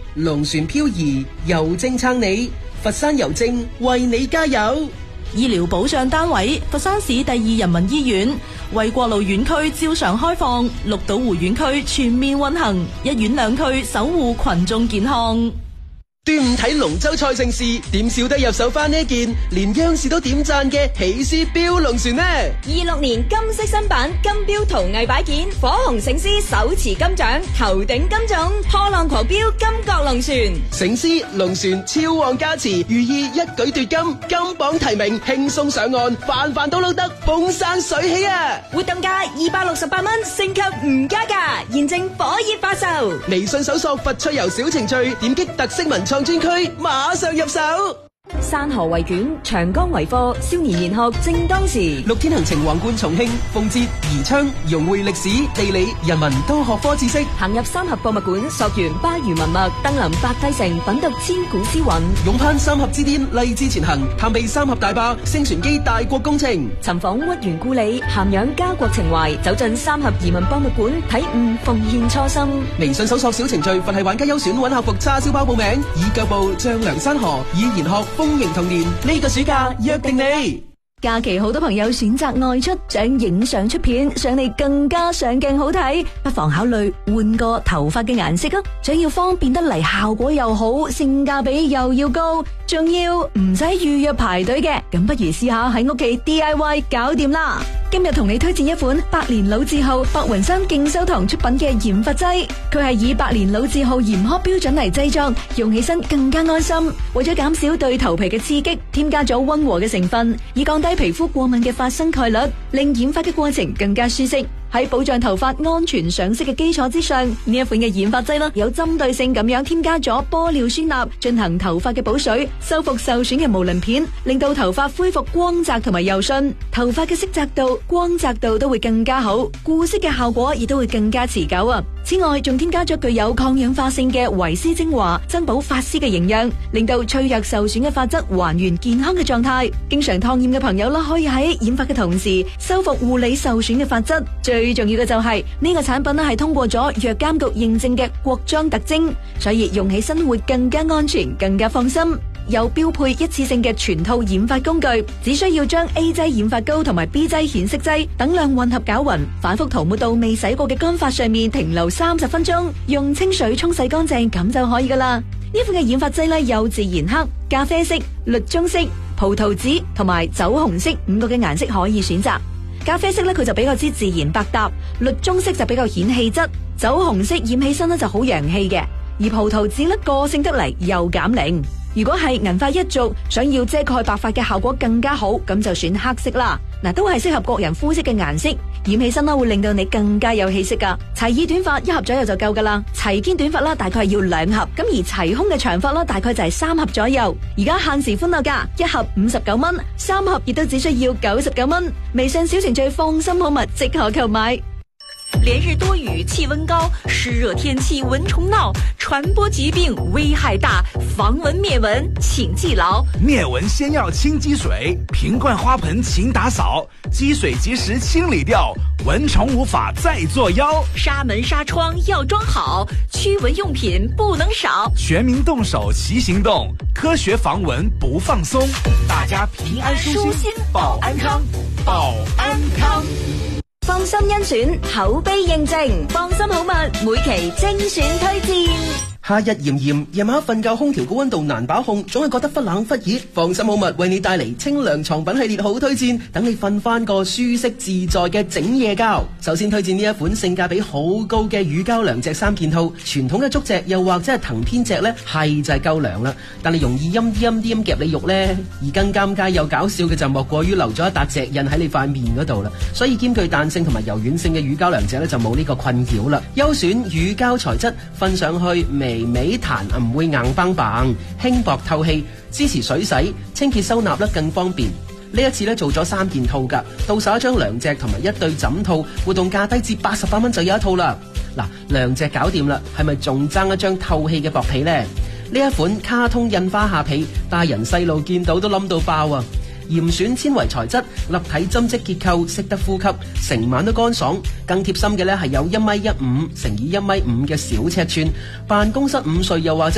龍船漂移，郵政撐你，佛山郵政為你加油。 醫療保障單位佛山市第2人民醫院為國路院區照常開放，綠島湖院區全面運行，一院兩區守護群眾健康。 端午睇龍舟賽盛事，點少得入手翻呢件連央視都點讚嘅喜事標龍船呢 ？26年金色新版金標陶藝擺件，火紅醒獅手持金獎，頭頂金種，破浪狂飆金角龍船。 醒獅龍船超旺加持，寓意一舉奪金，金榜題名，輕鬆上岸，飯飯都撈得，風生水起啊！ 活動價268蚊，升級唔加價，現正火熱發售。 微信搜索佛趣遊小程序，點擊特色文創專區，馬上入手。 山河為卷，長江為課，少年研學正當時。 6天行程橫貫重慶、奉節、宜昌，融匯歷史、地理、人文多學科知識。 行入三峽博物館，溯源巴渝文脈，登臨白帝城，品讀千古詩韻。 勇攀三峽之巔，勵志前行，探秘三峽大壩、星船機大國工程。 尋訪屈原故里，涵養家國情懷，走進三峽移民博物館，體悟奉獻初心。 微信搜索小程序，佛系玩家優選揾客服叉燒包報名，以腳步丈量山河，以研學豐盈童年。呢個暑假約定你。 假期好多朋友選擇外出，想影相出片，想你更加上鏡好睇，不妨考慮換個頭髮嘅顏色啊！想要方便得嚟，效果又好，性價比又要高，仲要唔使預約排隊嘅，咁不如試下喺屋企 DIY 搞掂啦！今日同你推薦一款百年老字號白雲山敬修堂出品嘅染髮劑，佢係以百年老字號嚴苛標準嚟製作，用起身更加安心。為咗減少對頭皮嘅刺激，添加咗溫和嘅成分，以降低皮膚過敏嘅發生概率，令染髮嘅過程更加舒適。喺保障頭髮安全上色嘅基礎之上，呢一款嘅染髮劑啦，有針對性咁樣添加咗玻尿酸鈉，進行頭髮嘅補水，修復受損嘅毛鱗片，令到頭髮恢復光澤同埋柔順，頭髮嘅色澤度、光澤度都會更加好，固色嘅效果亦都會更加持久啊！此外，仲添加咗具有抗氧化性嘅維 C 精華，增補髮絲嘅營養，令到脆弱受損嘅髮質還原健康嘅狀態。經常燙染嘅朋友啦，可以喺染髮嘅同時修復護理受損嘅髮質。最重要嘅就係呢個產品咧，係通過咗藥監局認證嘅國裝特徵，所以用起身會更加安全、更加放心。有標配一次性嘅全套染髮工具，只需要將 A 劑染髮膏同埋 B 劑顯色劑等量混合攪勻，反覆塗抹到未洗過嘅乾髮上面，停留30分鐘，用清水沖洗乾淨，咁就可以噶啦。呢款嘅染髮劑咧，有自然黑、咖啡色、律棕色、葡萄紫同埋酒紅色5個嘅顏色可以選擇。咖啡色咧，佢就比較之自然百搭，律棕色就比較顯氣質，酒紅色染起身咧就好洋氣嘅，而葡萄紫咧個性得嚟又減齡。如果係銀髮一族，想要遮蓋白髮嘅效果更加好，咁就選黑色啦。嗱，都係適合各人膚色嘅顏色，染起身啦會令到你更加有氣色噶。齊耳短髮1盒左右就夠噶啦，齊肩短髮啦大概係要2盒，咁而齊胸嘅長髮啦大概就係3盒左右。而家限時歡樂價，1盒59蚊，3盒亦都只需要99蚊。微信小程序放心好物即可購買。 连日多雨，气温高，湿热天气蚊虫闹，传播疾病危害大，防蚊灭蚊请记牢。 灭蚊先要清积水，瓶罐花盆勤打扫，积水及时清理掉，蚊虫无法再作妖。 纱门纱窗要装好，驱蚊用品不能少。 全民动手齐行动，科学防蚊不放鬆。大家平安舒心，保安康，保安康。 放心甄選，口碑認證，放心好物，每期精選推薦。 夏日炎炎，夜晚瞓覺空調嘅溫度難把控，總係覺得忽冷忽熱。放心好物為你帶嚟清涼床品系列好推薦，等你瞓翻個舒適自在嘅整夜覺。首先推薦呢一款性價比好高嘅乳膠涼席3件套，傳統嘅竹席又或者係藤編席呢，係就係夠涼啦，但係容易陰啲夾你肉呢。而更尷尬又搞笑嘅就莫過於留咗一笪席印喺你塊面嗰度啦。所以兼具彈性同埋柔軟性嘅乳膠涼席呢，就冇呢個困擾啦。優選乳膠材質，瞓上去微彈唔會硬邦邦，輕薄透氣，支持水洗、清潔收納得更方便。呢一次咧做咗3件套噶，到手一張涼席同埋1對枕套，活動價低至88蚊就有一套啦。嗱，涼席搞掂啦，係咪仲爭一張透氣嘅薄被呢？呢一款卡通印花下被，大人細路見到都冧到爆啊！嚴選纖維材質，立體針織結構，識得呼吸，成晚都乾爽。更貼心嘅咧係有1.15米乘以1.5米嘅小尺寸，辦公室午睡又或者